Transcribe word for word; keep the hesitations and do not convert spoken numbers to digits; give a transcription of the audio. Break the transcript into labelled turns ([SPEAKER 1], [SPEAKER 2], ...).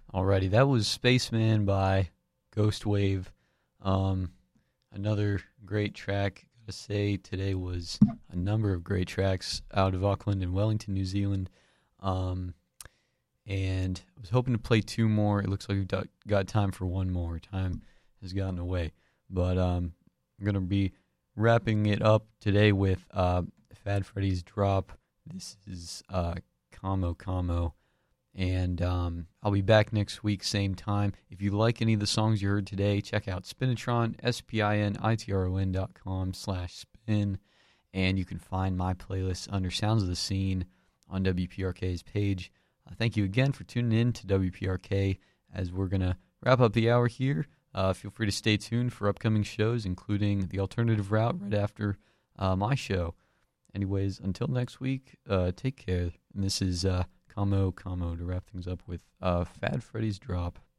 [SPEAKER 1] Alrighty, that was Spaceman by Ghost Wave. Um, another great track. Gotta say, today was a number of great tracks out of Auckland and Wellington, New Zealand. Um, and I was hoping to play two more. It looks like we've got, got time for one more. Time has gotten away. But um, I'm going to be wrapping it up today with uh, Fad Freddy's Drop. This is uh, Camo Camo. And um, I'll be back next week, same time. If you like any of the songs you heard today, check out Spinitron, S-P-I-N-I-T-R-O-N dot com slash spin. And you can find my playlist under Sounds of the Scene on W P R K's page. Uh, thank you again for tuning in to W P R K as we're going to wrap up the hour here. Uh, feel free to stay tuned for upcoming shows, including The Alternative Route right after uh, my show. Anyways, until next week, uh, take care. And this is... Uh, Camo Camo to wrap things up with uh, Fad Freddy's Drop.